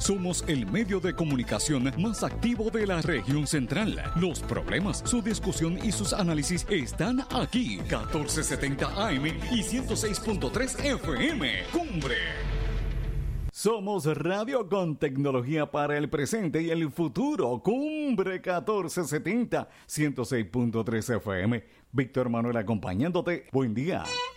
Somos el medio de comunicación más activo de la región central. Los problemas, su discusión y sus análisis están aquí. 1470 AM y 106.3 FM. Cumbre. Somos radio con tecnología para el presente y el futuro. Cumbre 1470, 106.3 FM. Víctor Manuel acompañándote. Buen día.